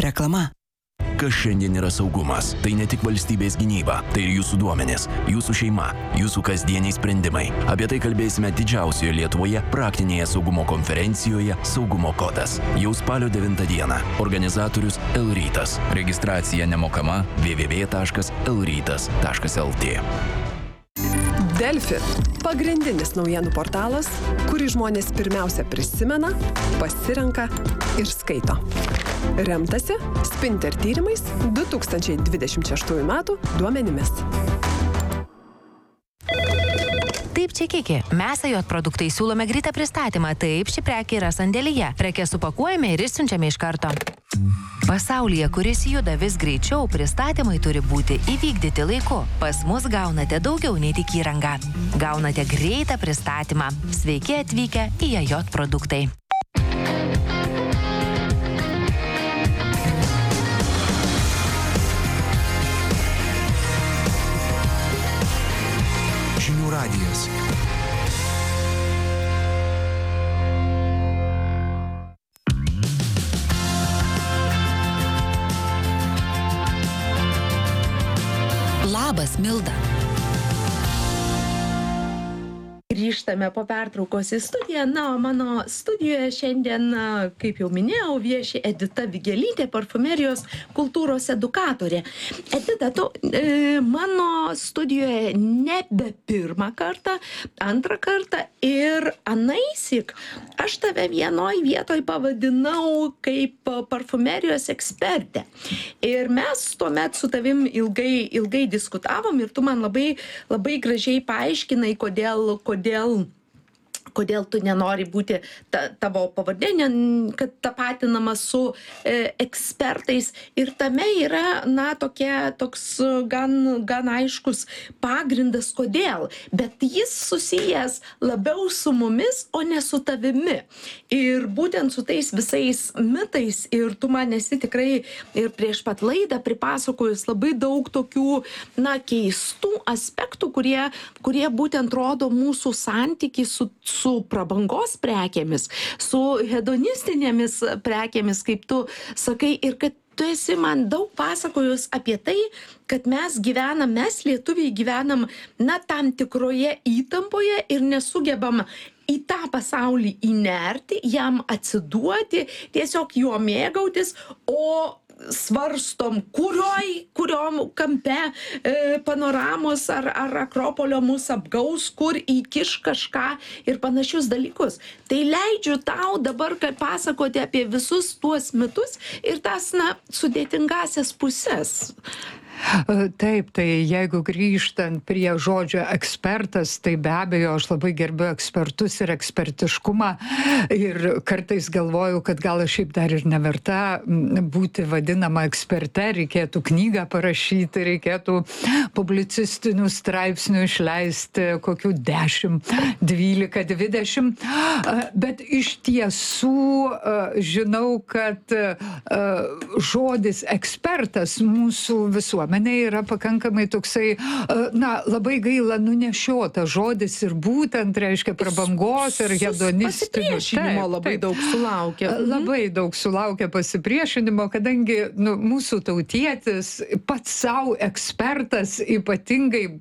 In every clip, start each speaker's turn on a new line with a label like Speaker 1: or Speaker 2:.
Speaker 1: Reklama.
Speaker 2: Kas šiandien yra saugumas? Tai ne tik valstybės gynyba, tai ir jūsų duomenys, jūsų šeima, jūsų kasdieniai sprendimai. Apie tai kalbėsime didžiausioje Lietuvoje praktinėje saugumo konferencijoje Saugumo kodas. Jau spalio 9 dieną. Organizatorius L-rytas. Registracija nemokama www.lrytas.lt.
Speaker 3: Delfi – pagrindinis naujienų portalas, kurį žmonės pirmiausia prisimena, pasirenka ir skaito. Remtasi Spinter tyrimais 2026 metų duomenimis.
Speaker 4: Taip, Čekiki, mes AJ produktai siūlome greitą pristatymą. Taip, ši prekė yra sandėlyje. Prekes supakuojame ir išsiunčiame iš karto. Pasaulyje, kuris juda vis greičiau, pristatymai turi būti įvykdyti laiku. Pas mus gaunate daugiau nei tik įrangą. Gaunate greitą pristatymą. Sveiki atvykę į AJ produktai.
Speaker 1: Žinių radijas.
Speaker 4: Labas, Milda.
Speaker 5: Grįžtame po pertraukos į studiją. Na, o mano studijoje šiandien, kaip jau minėjau, vieši Edita Vigelytė, parfumerijos kultūros edukatorė. Edita, tu mano studijoje nebe pirmą kartą, antrą kartą ir anaisik aš tave vienoj vietoj pavadinau kaip parfumerijos ekspertę. Ir mes tuomet su tavim ilgai diskutavom ir tu man labai gražiai paaiškinai, kodėl tu nenori būti tavo pavardė, kad tapatinama su ekspertais. Ir tame yra, toks gan aiškus pagrindas, kodėl. Bet jis susijęs labiau su mumis, o ne su tavimi. Ir būtent su tais visais mitais, ir tu man esi tikrai ir prieš pat laidą pripasakojus labai daug tokių, keistų aspektų, kurie būtent rodo mūsų santykį su prabangos prekėmis, su hedonistinėmis prekėmis, kaip tu sakai, ir kad tu esi man daug pasakojus apie tai, kad mes lietuviai gyvenam, tam tikroje įtampoje ir nesugebam į tą pasaulį įnerti, jam atsiduoti, tiesiog juo mėgautis, o svarstom, kuriom kampe panoramos ar Akropolio mus apgaus, kur įkiš kažką ir panašius dalykus. Tai leidžiu tau dabar pasakoti apie visus tuos mitus ir tas, sudėtingasias puses.
Speaker 6: Taip, tai jeigu grįžtant prie žodžio ekspertas, tai be abejo aš labai gerbiu ekspertus ir ekspertiškumą ir kartais galvoju, kad gal aš šiaip dar ir neverta būti vadinama eksperte, reikėtų knygą parašyti, reikėtų publicistinių straipsnių išleisti kokių 10, 12, 20, bet iš tiesų žinau, kad žodis ekspertas mūsų visuomenė yra pakankamai toksai, labai gaila nunešiota žodis ir būtent reiškia prabangos ir hedonistinių.
Speaker 5: Pasipriešinimo labai daug sulaukia.
Speaker 6: Labai daug sulaukia pasipriešinimo, kadangi mūsų tautietis pats savo ekspertas ypatingai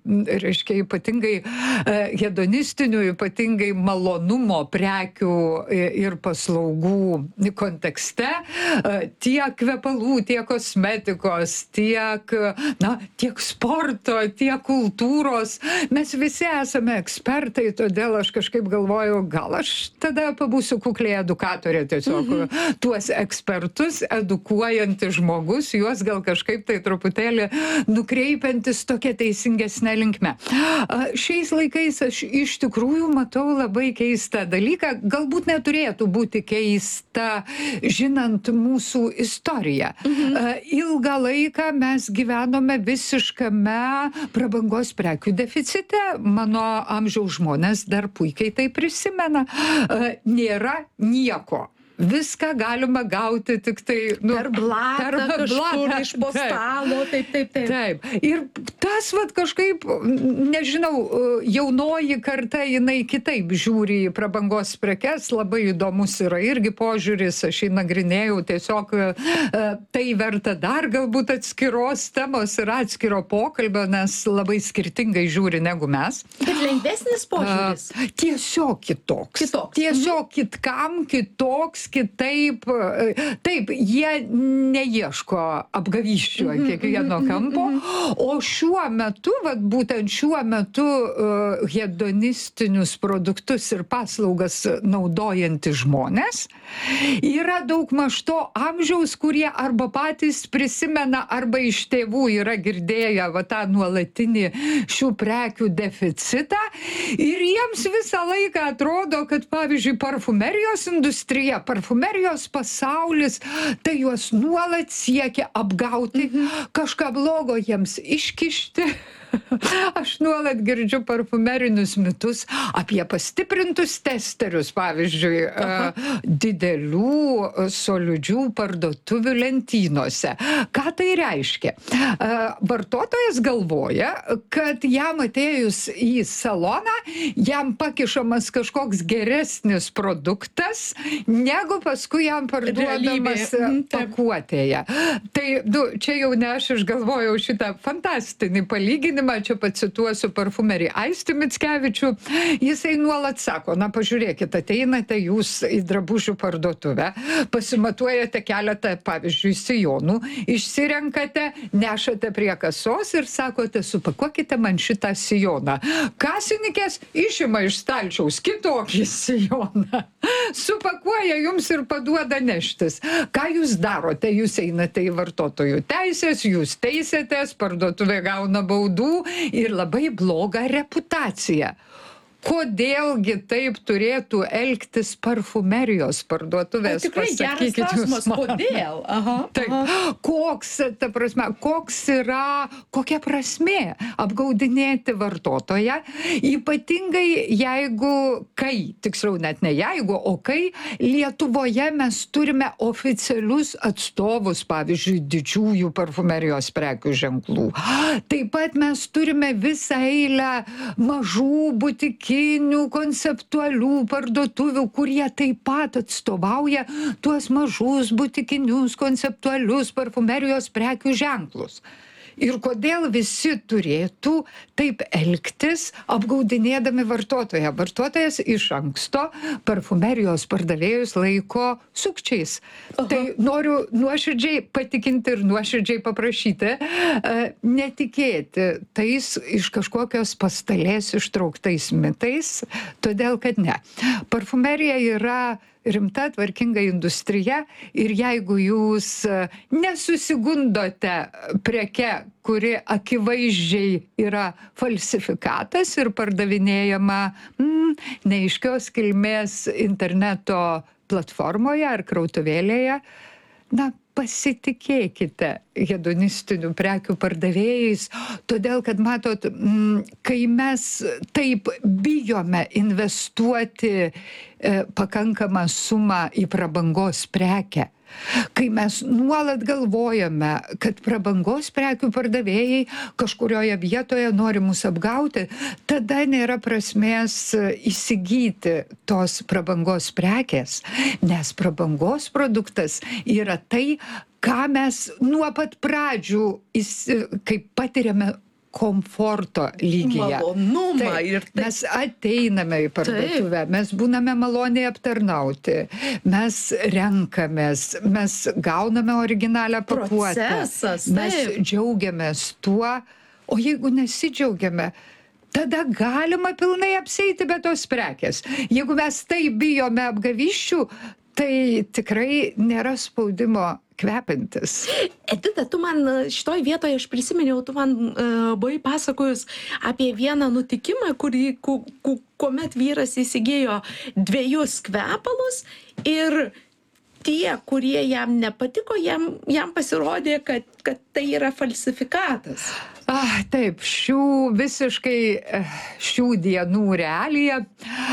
Speaker 6: hedonistinių, ypatingai malonumo prekių ir paslaugų kontekste, tiek kvepalų, tiek kosmetikos, tiek sporto, tiek kultūros. Mes visi esame ekspertai, todėl aš kažkaip galvoju, gal aš tada pabūsiu kukliai edukatorė tiesiog. Tuos ekspertus edukuojantis žmogus, juos gal kažkaip tai truputėlį nukreipiantis tokia teisingesnė linkme. Šiais laikais aš iš tikrųjų matau labai keistą dalyką, galbūt neturėtų būti keista, žinant mūsų istoriją. Ilgą laiką mes gyvenome visiškame prabangos prekių deficite. Mano amžiaus žmonės dar puikiai tai prisimena. Nėra nieko viską galima gauti tik tai
Speaker 5: per blatą kažkur iš po stalo, taip.
Speaker 6: Taip. Ir tas vat kažkaip, nežinau, jaunoji karta, jinai kitaip žiūri į prabangos prekes, labai įdomus yra irgi požiūris, aš jį nagrinėjau, tiesiog tai verta dar galbūt atskiros temos ir atskiro pokalbio, nes labai skirtingai žiūri negu mes.
Speaker 5: Bet lengvesnis požiūris?
Speaker 6: Tiesiog kitoks. Tiesiog kitkam kitoks, kitaip. Taip, jie neieško apgavysčių ant kiekvieno kampo, o šiuo metu, vat būtent šiuo metu hedonistinius produktus ir paslaugas naudojantys žmonės yra daugmaž to amžiaus, kurie arba patys prisimena, arba iš tėvų yra girdėję va tą nuolatinį šių prekių deficitą ir jiems visą laiką atrodo, kad pavyzdžiui parfumerijos industrija, parfumerijos pasaulis, tai juos nuolat siekia apgauti, kažką blogo jiems iškišti. Aš nuolat girdžiu parfumerinius mitus apie pastiprintus testerius, pavyzdžiui, didelių solidžių parduotuvių lentynose. Ką tai reiškia? Vartotojas galvoja, kad jam atėjus į saloną, jam pakišamas kažkoks geresnis produktas, negu paskui jam parduodamas pakuotėje. Tai, čia jau ne aš išgalvojau šitą fantastinį palyginimą, čia pacituosiu parfumerį Aistį Mickevičių, jisai nuolat sako, na pažiūrėkit, ateinate jūs į drabužių parduotuvę, pasimatuojate keletą, pavyzdžiui, sijonų, išsirenkate, nešate prie kasos ir sakote, supakuokite man šitą sijoną. Kasininkės išima iš stalčiaus kitokį sijoną, supakuoja jums ir paduoda neštis. Ką jūs darote? Jūs einate į vartotojų teisės, jūs teisėtės, parduotuvė gauna baudų ir labai blogą reputaciją. Kodėlgi taip turėtų elgtis parfumerijos parduotuvės?
Speaker 5: Tikrai geras klausimas, kodėl?
Speaker 6: Taip, kokia prasmė apgaudinėti vartotoją, ypatingai tiksliau net ne jeigu, o kai Lietuvoje mes turime oficialius atstovus, pavyzdžiui, didžiųjų parfumerijos prekių ženklų. Taip pat mes turime visą eilę mažų butikinių, konceptualių parduotuvių, kurie taip pat atstovauja tuos mažus butikinius, konceptualius parfumerijos prekių ženklus. Ir kodėl visi turėtų taip elgtis, apgaudinėdami vartotoją? Vartotojas iš anksto parfumerijos pardavėjus laiko sukčiais. Tai noriu nuoširdžiai patikinti ir nuoširdžiai paprašyti, netikėti tais iš kažkokios pastalės ištrauktais mitais, todėl kad ne. Parfumerija yra rimta, tvarkinga industrija ir jeigu jūs nesusigundote preke, kuri akivaizdžiai yra falsifikatas ir pardavinėjama neaiškios kilmės interneto platformoje ar krautuvėlėje, pasitikėkite hedonistinių prekių pardavėjais, todėl kad, matot, kai mes taip bijome investuoti pakankamą sumą į prabangos prekę, kai mes nuolat galvojame, kad prabangos prekių pardavėjai kažkurioje vietoje nori mus apgauti, tada nėra prasmės įsigyti tos prabangos prekės, nes prabangos produktas yra tai, ką mes nuo pat pradžių, kaip patiriame komforto lygyje.
Speaker 5: Malonumą ir taip.
Speaker 6: Mes ateiname į parduotuvę, mes būname maloniai aptarnauti, mes renkamės, mes gauname originalią pakuotę.
Speaker 5: Procesas,
Speaker 6: mes džiaugiamės tuo, o jeigu nesidžiaugiame, tada galima pilnai apsieiti be tos prekės. Jeigu mes taip bijome apgavysčių, tai tikrai nėra spaudimo kvepiantis.
Speaker 5: Edita, tu man šitoj vietoje, aš prisiminiau, tu man buvai pasakojus apie vieną nutikimą, kuomet vyras įsigijo 2 kvepalus ir tie, kurie jam nepatiko, jam pasirodė, kad tai yra falsifikatas.
Speaker 6: Taip, šių dienų realija.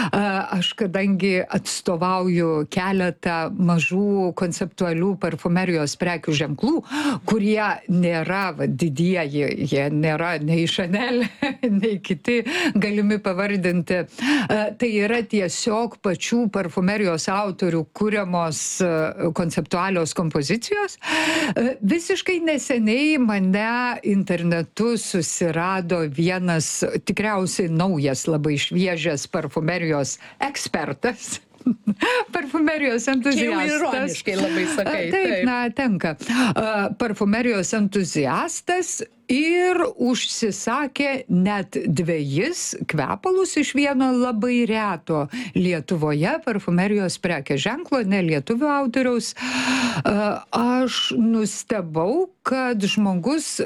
Speaker 6: aš kadangi atstovauju keletą mažų konceptualių parfumerijos prekių ženklų, kurie nėra didieji, jie nėra nei Chanel, nei kiti galimi pavardinti. Tai yra tiesiog pačių parfumerijos autorių kuriamos konceptualios kompozicijos. Visiškai neseniai mane internetu susirado vienas tikriausiai naujas, labai šviežias parfumerijos ekspertas. Parfumerijos entuziastas.
Speaker 5: Čia jau ironiškai labai sakai.
Speaker 6: Taip, na, tenka. Parfumerijos entuziastas ir užsisakė net 2 kvepalus iš vieno labai reto Lietuvoje parfumerijos prekės ženklo, ne lietuvių autoriaus. Aš nustebau, kad žmogus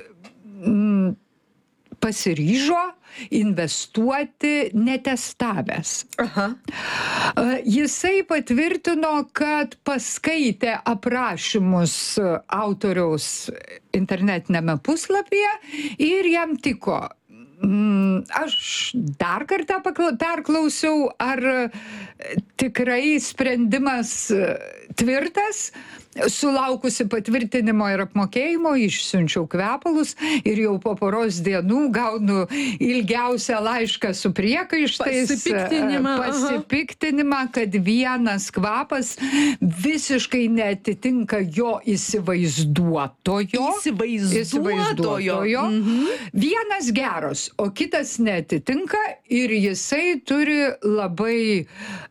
Speaker 6: pasiryžo investuoti netestavęs.
Speaker 5: Aha.
Speaker 6: Jisai patvirtino, kad paskaitė aprašymus autoriaus internetinėme puslapyje ir jam tiko. Aš dar kartą perklausiau, ar tikrai sprendimas tvirtas. Sulaukusi patvirtinimo ir apmokėjimo išsiunčiau kvepalus ir jau po poros dienų gaunu ilgiausią laišką su priekaištais. Pasipiktinimą, kad vienas kvapas visiškai neatitinka jo įsivaizduotojo. Vienas geras, o kitas neatitinka ir jisai turi labai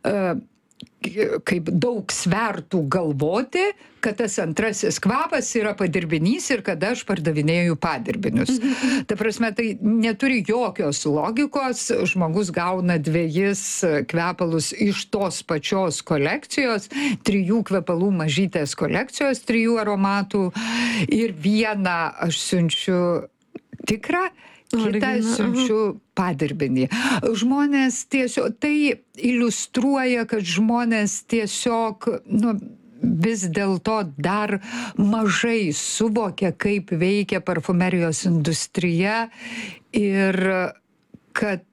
Speaker 6: kaip daug svertų galvoti, kad tas antrasis kvapas yra padirbinys ir kad aš pardavinėju padirbinius. Ta prasme, tai neturi jokios logikos. Žmogus gauna 2 kvepalus iš tos pačios kolekcijos, 3 kvepalų mažytės kolekcijos, 3 aromatų ir vieną aš siunčiu tikrą, kitą siunčiu padirbinį. Žmonės tiesiog, tai iliustruoja, kad žmonės tiesiog, vis dėlto dar mažai suvokia, kaip veikia parfumerijos industrija ir kad,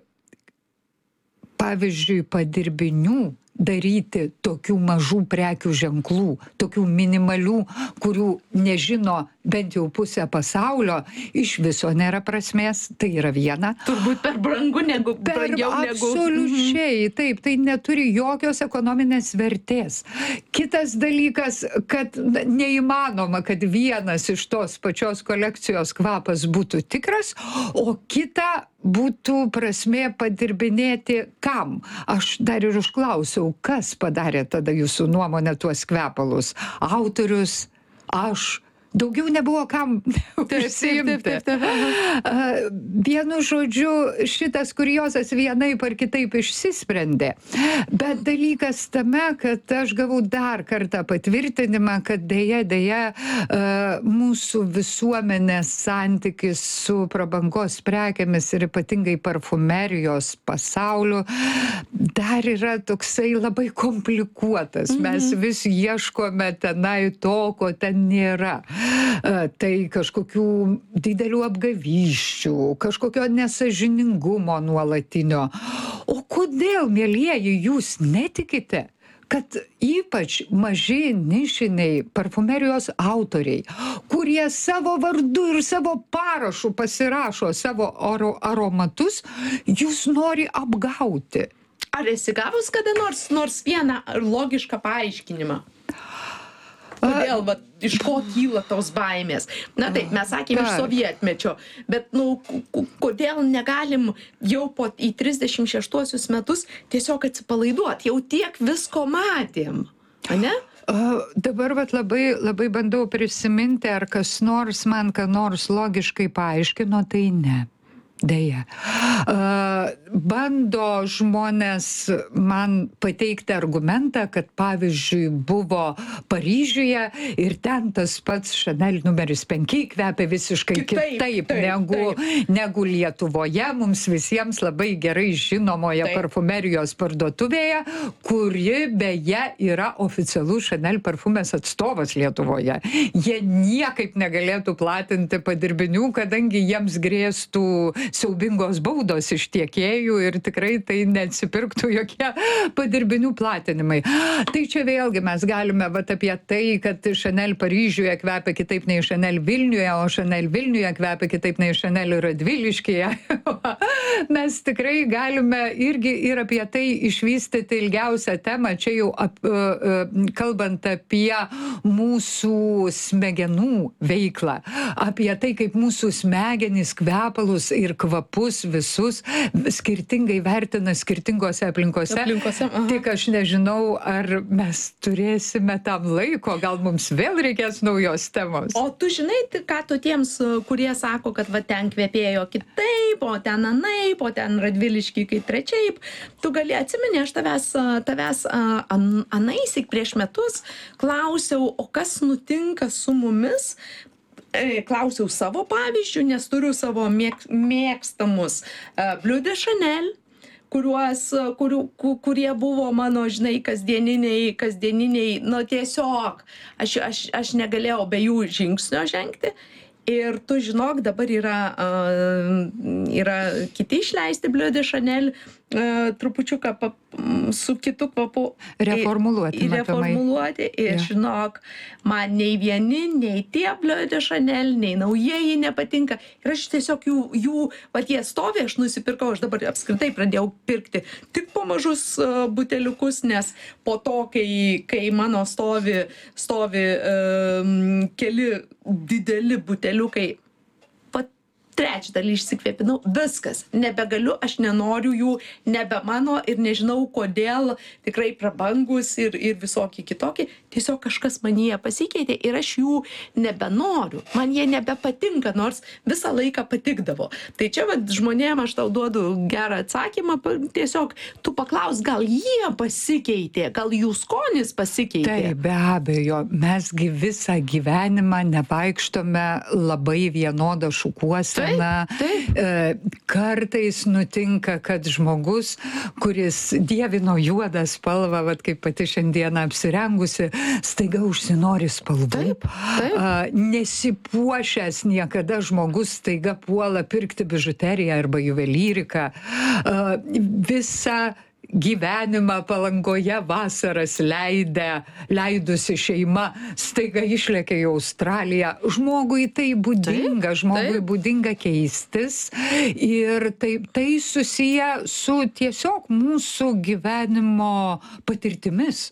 Speaker 6: pavyzdžiui, padirbinių daryti tokių mažų prekių ženklų, tokių minimalių, kurių nežino bent jau pusę pasaulio, iš viso nėra prasmės, tai yra viena.
Speaker 5: Turbūt per brangu negu brangiau negu.
Speaker 6: Absoliučiai, taip, tai neturi jokios ekonominės vertės. Kitas dalykas, kad neįmanoma, kad vienas iš tos pačios kolekcijos kvapas būtų tikras, o kita būtų prasmė padirbinėti kam? Aš dar ir užklausiau, kas padarė tada jūsų nuomonę tuos kvepalus? Autorius, aš. Daugiau nebuvo kam užsiimti. Vienu žodžiu, šitas kuriozas vienaip ar kitaip išsisprendė. Bet dalykas tame, kad aš gavau dar kartą patvirtinimą, kad dėja mūsų visuomenės santykis su prabangos prekėmis ir ypatingai parfumerijos pasauliu dar yra toksai labai komplikuotas. Mes vis ieškome tenai to, ko ten nėra. Tai kažkokių didelių apgavysčių, kažkokio nesažiningumo nuolatinio. O kodėl, mielieji, jūs netikite, kad ypač maži nišiniai parfumerijos autoriai, kurie savo vardu ir savo parašu pasirašo savo aromatus, jūs nori apgauti?
Speaker 5: Ar esi gavus kada nors vieną logišką paaiškinimą? Kodėl, iš ko kyla tos baimės? Na taip, mes sakėm iš sovietmečio, bet kodėl negalim jau į 36 metus tiesiog atsipalaiduoti? Jau tiek visko matėm, ne?
Speaker 6: Dabar labai bandau prisiminti, ar kas nors man ką nors logiškai paaiškino, tai ne. Deja. Bando žmonės man pateikti argumentą, kad pavyzdžiui buvo Paryžiuje ir ten tas pats Chanel numeris 5 kvepia visiškai kitaip negu Lietuvoje, mums visiems labai gerai žinomoje parfumerijos parduotuvėje, kuri beje yra oficialus Chanel parfumės atstovas Lietuvoje. Jie niekaip negalėtų platinti padirbinių, kadangi jiems grėstų siaubingos baudos iš tiekėjų ir tikrai tai neatsipirktų jokie padirbinių platinimai. Tai čia vėlgi mes galime apie tai, kad Chanel Paryžiuje kvepia kitaip nei Chanel Vilniuje, o Chanel Vilniuje kvepia kitaip nei Chanel Radviliškyje. Mes tikrai galime irgi ir apie tai išvystyti ilgiausią temą. Čia jau kalbant apie mūsų smegenų veiklą, apie tai, kaip mūsų smegenys kvepalus ir kvapus visus skirtingai vertina skirtingose aplinkose. Tik aš nežinau, ar mes turėsime tam laiko, gal mums vėl reikės naujos temos.
Speaker 5: O tu žinai, ką tu tiems, kurie sako, kad va ten kvepėjo kitaip, o ten anaip, o ten Radvilišky kaip trečiaip, tu gali atsimeni, aš tavęs anaisik prieš metus klausiau, o kas nutinka su mumis, klausiau savo pavyzdžių, nes turiu savo mėgstamus Bleu de Chanel, kurie buvo mano, žinai, kasdieniniai, tiesiog, aš negalėjau be jų žingsnio žengti. Ir tu žinok, dabar yra kiti išleisti Bleu de Chanel, trupučiuką su kitu kvapu. Reformuluoti. Ir žinok, man nei vieni, nei tie Bleu de Chanel, nei naujieji nepatinka. Ir aš tiesiog jų jie stovi, aš nusipirkau, aš dabar apskritai pradėjau pirkti tik po mažus buteliukus, nes po to, kai mano stovi keli dideli buteliukai, trečdalį išsikvėpinau, viskas, nebegaliu, aš nenoriu jų, nebe mano ir nežinau kodėl, tikrai prabangus ir visokie kitokie, tiesiog kažkas manyje pasikeitė ir aš jų nebenoriu, man jie nebepatinka, nors visą laiką patikdavo. Tai čia žmonėm aš tau duodu gerą atsakymą, tiesiog tu paklaus, gal jie pasikeitė, gal jų skonis pasikeitė.
Speaker 6: Taip, be abejo, mesgi visą gyvenimą nevaikštome labai vienodą šukuoseną. Kartais nutinka, kad žmogus, kuris dievino juodą spalvą, kaip pati šiandieną apsirengusi, staiga užsinori spalvų. Nesipuošęs niekada žmogus staiga puola pirkti bižuteriją arba juvelyriką. Visą gyvenimą Palangoje vasaras leidusi šeima staiga išlėkė į Australiją. Žmogui tai būdinga, būdinga keistis ir tai susiję su tiesiog mūsų gyvenimo patirtimis.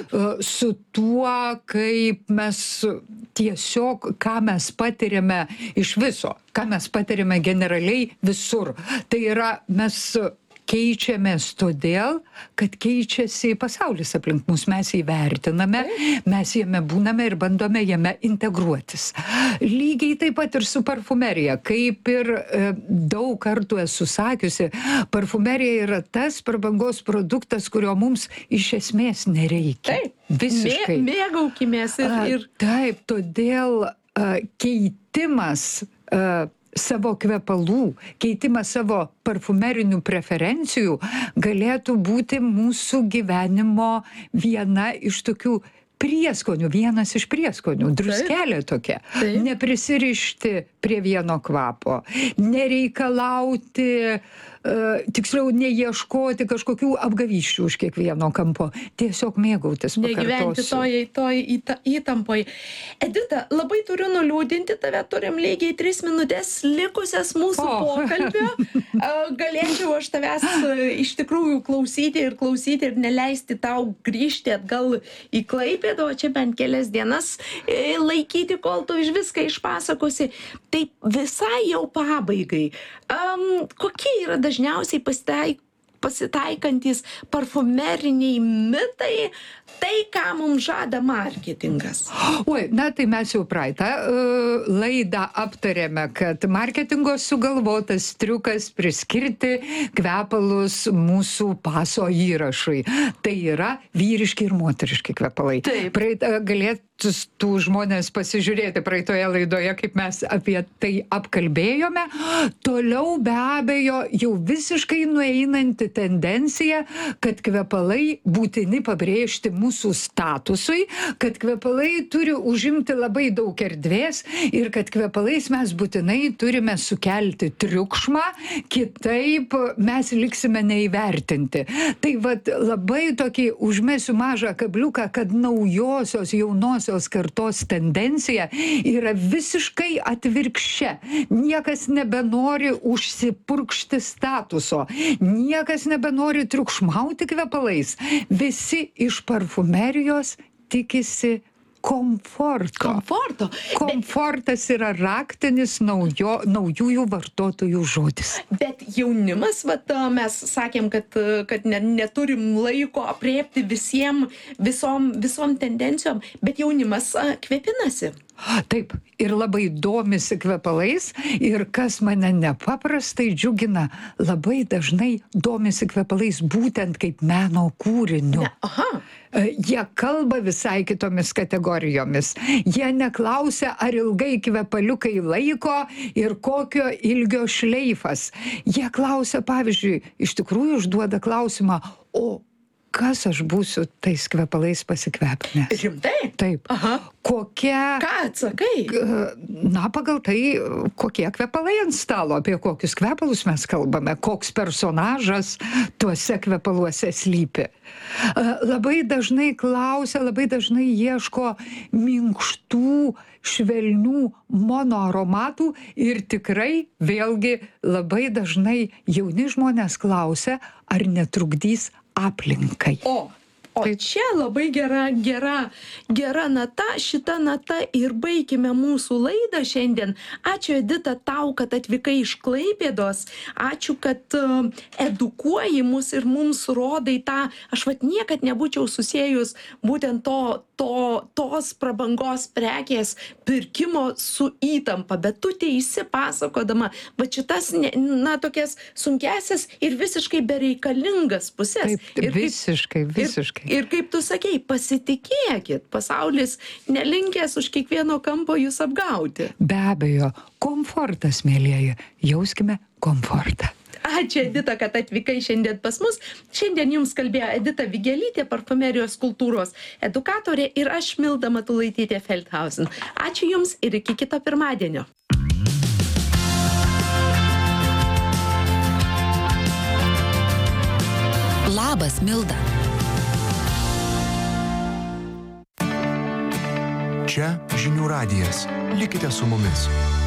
Speaker 6: Su tuo, kaip mes tiesiog, ką mes patiriame iš viso, ką mes patiriame generaliai visur. Tai yra, mes keičiamės todėl, kad keičiasi pasaulis aplink mus, mes jį vertiname, mes jame būname ir bandome jame integruotis. Lygiai taip pat ir su parfumerija, kaip ir daug kartų esu sakiusi, parfumerija yra tas prabangos produktas, kurio mums iš esmės nereikia. Visiškai.
Speaker 5: Mėgaukimės ir...
Speaker 6: Taip, todėl keitimas savo kvepalų, keitimas savo parfumerinių preferencijų galėtų būti mūsų gyvenimo viena iš tokių prieskonių, vienas iš prieskonių, druskelė tokia. Neprisirišti prie vieno kvapo, nereikalauti, tiksliau neieškoti kažkokių apgavysčių už kiekvieno kampo, tiesiog mėgautis, pakartosiu.
Speaker 5: Negyventi toj įtampoj. Edita, labai turiu nuliūdinti tave, turim lygiai 3 minutės likusias mūsų pokalbio. Galėčiau aš tavęs iš tikrųjų klausyti ir neleisti tau grįžti atgal į Klaipėdą, o čia bent kelias dienas laikyti, kol tu iš viską išpasakosi. Tai visai jau pabaigai. Kokie yra dažniausiai pasitaikantis parfumeriniai mitai, tai, ką mums žada marketingas?
Speaker 6: Tai mes jau praeitą laidą aptarėme, kad marketingo sugalvotas triukas priskirti kvepalus mūsų paso įrašui. Tai yra vyriški ir moteriški kvepalai. tų žmonės pasižiūrėti praeitoje laidoje, kaip mes apie tai apkalbėjome. Toliau be abejo jau visiškai nueinanti tendencija, kad kvepalai būtini pabrėžti mūsų statusui, kad kvepalai turi užimti labai daug erdvės ir kad kvepalais mes būtinai turime sukelti triukšmą, kitaip mes liksime neįvertinti. Tai vat labai tokį užmesiu mažą kabliuką, kad naujosios, jaunosios kartos tendencija yra visiškai atvirkščia. Niekas nebenori užsipurkšti statuso, niekas nebenori triukšmauti kvepalais. Visi iš parfumerijos tikisi komforto. Komfortas yra raktinis naujųjų vartotojų žodis.
Speaker 5: Bet jaunimas, mes sakėm, kad neturim laiko aprėpti visom tendencijom, bet jaunimas kvepinasi.
Speaker 6: Taip, ir labai domisi kvepalais ir kas mane nepaprastai džiugina, labai dažnai domisi kvepalais būtent kaip meno kūriniu. Jie kalba visai kitomis kategorijomis. Jie neklausia, ar ilgai kvepaliukai laiko ir kokio ilgio šleifas. Jie klausia, pavyzdžiui, iš tikrųjų užduoda klausimą, o kas aš būsiu tais kvepalais pasikvepinęs?
Speaker 5: Rimtai?
Speaker 6: Taip. Kokia...
Speaker 5: Ką atsakai?
Speaker 6: Na, pagal tai, kokie kvepalai ant stalo, apie kokius kvepalus mes kalbame, koks personažas tuose kvepaluose slypi. Labai dažnai klausia, labai dažnai ieško minkštų, švelnių monoaromatų ir tikrai, vėlgi, labai dažnai jauni žmonės klausia, ar netrukdys aplinkai.
Speaker 5: O čia labai gera nata, šita nata ir baikime mūsų laidą šiandien. Ačiū, Edita, tau, kad atvykai iš Klaipėdos. Ačiū, kad edukuoji mus ir mums rodai tą, aš niekad nebūčiau susiejus būtent tos prabangos prekės pirkimo su įtampa, bet tu teisi pasakodama, šitas, tokias sunkesias ir visiškai bereikalingas pusės.
Speaker 6: Taip, visiškai.
Speaker 5: Ir kaip tu sakei, pasitikėkit, pasaulis nelinkęs už kiekvieno kampo jūs apgauti.
Speaker 6: Be abejo, komfortas, mielieji, jauskime komfortą.
Speaker 5: Ačiū, Edita, kad atvykai šiandien pas mus. Šiandien jums kalbėjo Edita Vigelytė, parfumerijos kultūros edukatorė ir aš, Milda Matulaitytė Feldhausen. Ačiū jums ir iki kito pirmadienio.
Speaker 4: Labas, Milda.
Speaker 1: Čia Žinių radijas. Likite su mumis.